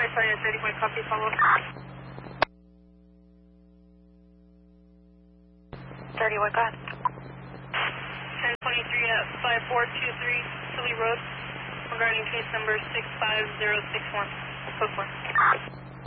sorry, 30 point copy, follow. 31, go ahead. 1023 at 5423 Philly Road, regarding case number 65061. Code 4.